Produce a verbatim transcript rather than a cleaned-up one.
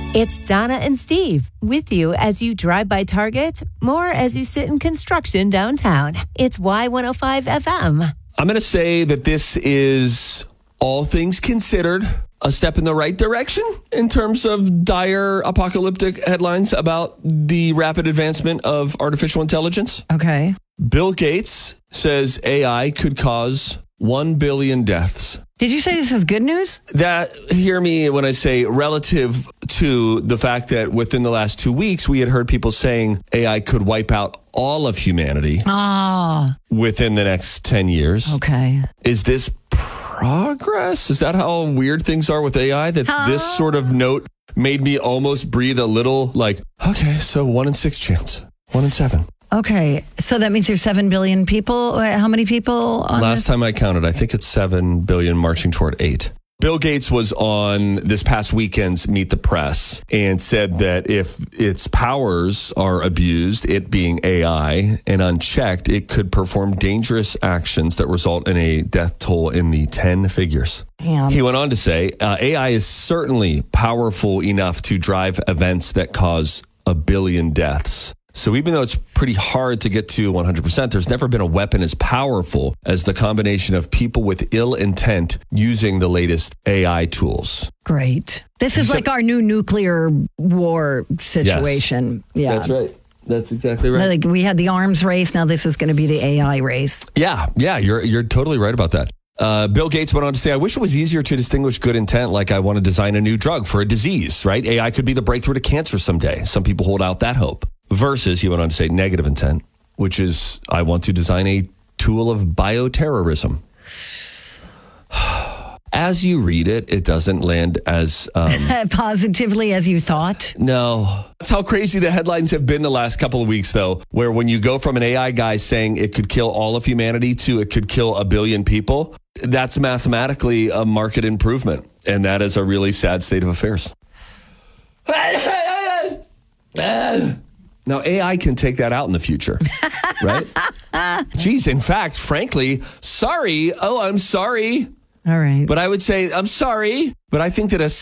It's Donna and Steve with you as you drive by Target, more as you sit in construction downtown. It's Y one oh five F M. I'm going to say that this is, all things considered, a step in the right direction in terms of dire apocalyptic headlines about the rapid advancement of artificial intelligence. Okay. Bill Gates says A I could cause one billion deaths. Did you say this is good news? That, hear me when I say relative to the fact that within the last two weeks, we had heard people saying A I could wipe out all of humanity Ah. within the next ten years. Okay. Is this progress? Is that how weird things are with A I? That Huh? this sort of note made me almost breathe a little like, okay, so one in six chance, one in seven. Okay. So that means there's seven billion people. Uh, How many people on Last this? time I counted, I think it's seven billion marching toward eight. Bill Gates was on this past weekend's Meet the Press and said that if its powers are abused, it being A I, and unchecked, it could perform dangerous actions that result in a death toll in the ten figures. Damn. He went on to say, uh, A I is certainly powerful enough to drive events that cause a billion deaths. So even though it's pretty hard to get to one hundred percent, there's never been a weapon as powerful as the combination of people with ill intent using the latest A I tools. Great. This is like our new nuclear war situation. Yeah. That's right. That's exactly right. Like we had the arms race. Now this is going to be the A I race. Yeah, yeah, you're you're totally right about that. Uh, Bill Gates went on to say, I wish it was easier to distinguish good intent, like I want to design a new drug for a disease, right? A I could be the breakthrough to cancer someday. Some people hold out that hope. Versus, he went on to say, negative intent, which is, I want to design a tool of bioterrorism. As you read it, it doesn't land as... Um, Positively as you thought. no. That's how crazy the headlines have been the last couple of weeks, though, where when you go from an A I guy saying it could kill all of humanity to it could kill a billion people, that's mathematically a market improvement. And that is a really sad state of affairs. Now, A I can take that out in the future, right? Geez, in fact, frankly, sorry. Oh, I'm sorry. All right. But I would say, I'm sorry. But I think that a